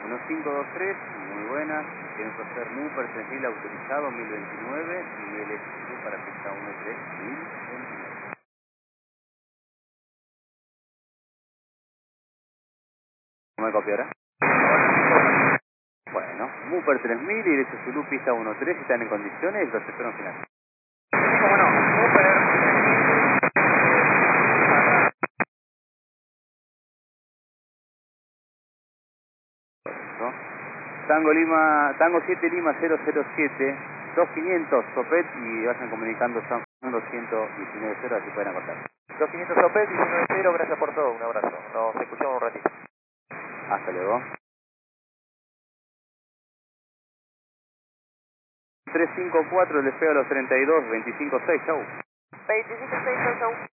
1523, muy buenas. Tienen que hacer Mooper 3000 autorizado, 1029 y LSU para pista 13, 1029. ¿No me copiará? Bueno, Mooper 3000 y LSU pista 13, si están en condiciones, el receptor final. Sí, cómo no. Mooper. ¿No? Tango 7 Lima 007, 2500 Sopet y vayan comunicando San Fernando 119.0, así pueden acordar. 2500 Opel, 19.0, gracias por todo, un abrazo. Nos escuchamos un ratito. Hasta luego. 354, le pego a los 32, 25.6, chau. 25.6, chau, chau.